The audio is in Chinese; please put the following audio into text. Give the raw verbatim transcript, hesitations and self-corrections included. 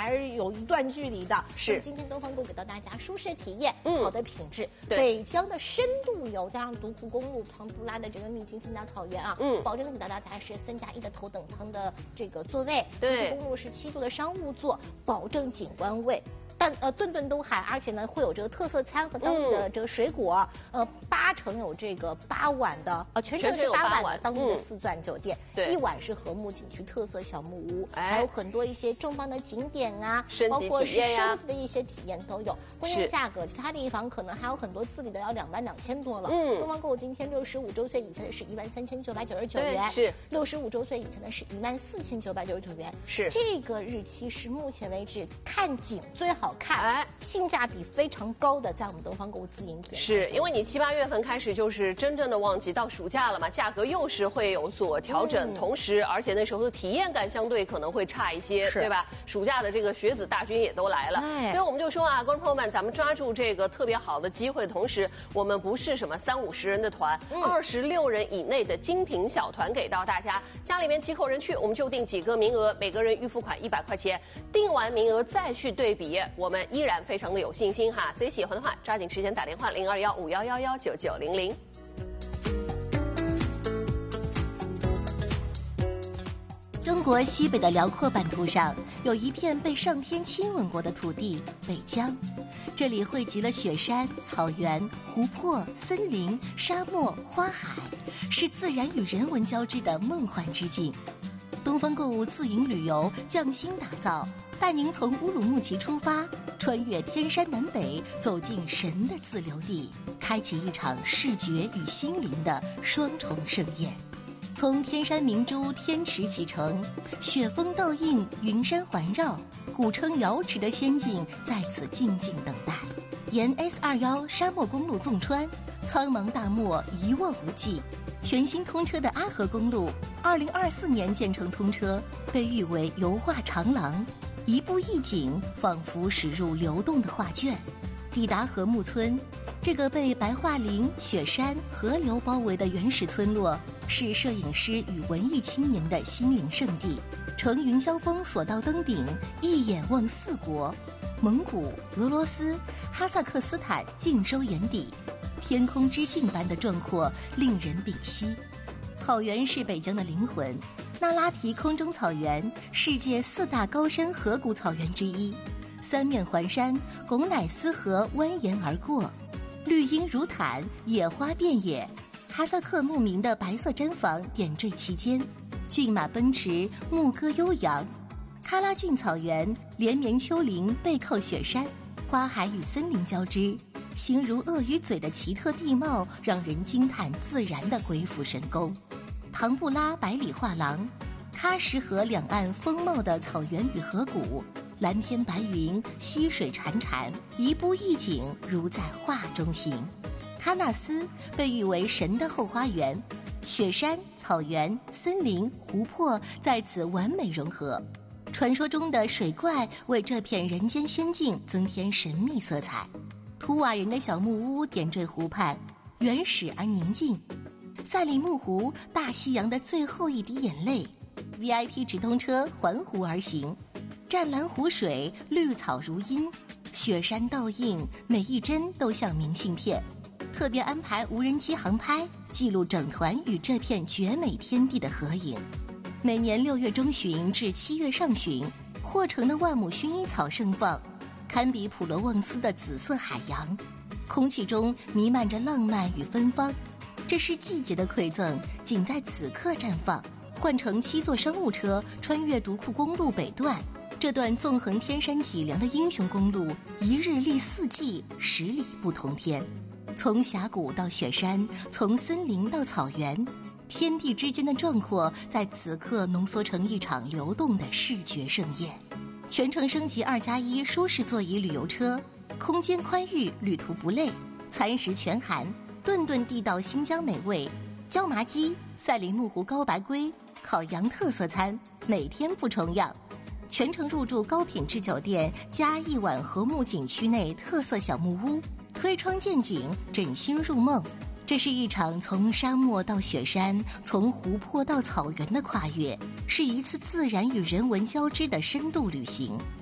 还是有一段距离的。 是， 今天东方购给到大家舒适体验， 嗯， 好的品质， 对， 北疆的深度游加上独库公路、唐布拉的这个秘境森达草原啊，嗯，保证的给到大家是三加一的头等舱的这个座位， 对， 独库公路是七座的商务座，保证景观位。但呃顿顿都海，而且呢会有这个特色餐和当地的这个水果，嗯、呃八成有这个八晚的呃全程是八晚的当地的四钻酒店， 对、嗯， 一晚是和睦景区特色小木屋，哎、还有很多一些正方的景点啊，包括是升级的一些体验都有。关键价格，其他地方可能还有很多自理的要两万两千多了。嗯，东方购今天六十五周岁以前的是一万三千九百九十九元， 是六十五周岁以前的是一万四千九百九十九元， 是这个日期是目前为止看景最好看。哎，性价比非常高的，在我们东方购物自营体验， 是因为你七八月份开始就是真正的旺季，到暑假了嘛，价格又是会有所调整，嗯、同时而且那时候的体验感相对可能会差一些，对吧？暑假的这个学子大军也都来了，哎、所以我们就说啊，观众朋友们，咱们抓住这个特别好的机会，同时我们不是什么三五十人的团，二十六人以内的精品小团给到大家，家里面几口人去，我们就定几个名额，每个人预付款一百块钱，定完名额再去对比，我们依然非常的有信心哈，所以喜欢的话抓紧时间打电话零二幺五幺幺幺九九零零。 中国西北的辽阔版图上，有一片被上天亲吻过的土地——北疆。这里汇集了雪山、草原、湖泊、森林、沙漠、花海，是自然与人文交织的梦幻之境。东方购物自营旅游匠心打造，带您从乌鲁木齐出发，穿越天山南北，走进神的自留地，开启一场视觉与心灵的双重盛宴。从天山明珠天池启程，雪峰倒映，云山环绕，古称瑶池的仙境在此静静等待。沿 S 二十一 沙漠公路纵穿，苍茫大漠一望无际。全新通车的阿河公路，二零二四年建成通车，被誉为油画长廊，一步一景，仿佛驶入流动的画卷。抵达禾木村，这个被白桦林、雪山、河流包围的原始村落，是摄影师与文艺青年的心灵圣地。乘云霄峰索道登顶，一眼望四国，蒙古、俄罗斯、哈萨克斯坦尽收眼底，天空之镜般的壮阔令人屏息。草原是北疆的灵魂，那拉提空中草原，世界四大高山河谷草原之一，三面环山，拱乃斯河蜿蜒而过，绿荫如毯，野花遍野。哈萨克牧民的白色毡房点缀其间，骏马奔驰，牧歌悠扬。喀拉峻草原连绵丘陵背靠雪山，花海与森林交织，形如鳄鱼嘴的奇特地貌让人惊叹自然的鬼斧神工。唐布拉百里画廊，喀什河两岸丰茂的草原与河谷，蓝天白云，溪水潺潺，一步一景如在画中行。喀纳斯被誉为神的后花园，雪山、草原、森林、湖泊在此完美融合，传说中的水怪为这片人间仙境增添神秘色彩。图瓦人的小木屋点缀湖畔，原始而宁静。赛里木湖，大西洋的最后一滴眼泪。V I P 直通车环湖而行，湛蓝湖水，绿草如茵，雪山倒映，每一帧都像明信片。特别安排无人机航拍，记录整团与这片绝美天地的合影。每年六月中旬至七月上旬，霍城的万亩薰衣草盛放，堪比普罗旺斯的紫色海洋，空气中弥漫着浪漫与芬芳。这是季节的馈赠，仅在此刻绽放。换乘七座商务车，穿越独库公路北段，这段纵横天山脊梁的英雄公路，一日历四季，十里不同天。从峡谷到雪山，从森林到草原，天地之间的壮阔在此刻浓缩成一场流动的视觉盛宴。全程升级二加一舒适座椅旅游车，空间宽裕，旅途不累，餐食全含，顿顿地道新疆美味，椒麻鸡、赛里木湖高白龟、烤羊特色餐，每天不重样。全程入住高品质酒店，加一晚禾木景区内特色小木屋，推窗见景，枕心入梦。这是一场从沙漠到雪山，从湖泊到草原的跨越，是一次自然与人文交织的深度旅行。